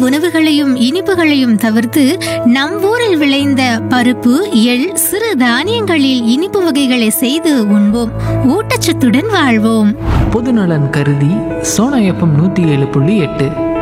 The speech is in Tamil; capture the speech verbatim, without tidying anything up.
உணவுகளையும் இனிப்புகளையும் தவிர்த்து நம் ஊரில் விளைந்த பருப்பு, எள், சிறு தானியங்களில் இனிப்பு வகைகளை செய்து உண்போம். ஊட்டச்சத்துடன் வாழ்வோம். பொதுநலன் கருதி சோனா எஃப்எம் நூற்றி ஏழு புள்ளி எட்டு